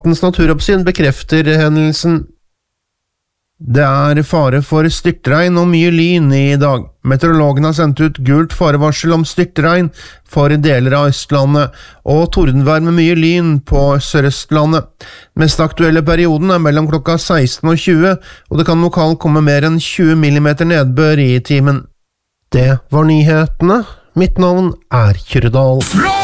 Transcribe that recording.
Statens naturoppsyn bekrefter hendelsen. Det fare for styrtregn og mye lyn i dag. Meteorologene har sendt ut gult farevarsel om styrtregn for deler av Østlandet, og tordenvær med mye lyn på Sør-Østlandet. Mest aktuelle perioden mellom klokka 16 og 20, og det kan lokalt komme mer enn 20 millimeter nedbør i timen. Det var nyhetene. Mitt navn Kyrre Dahl.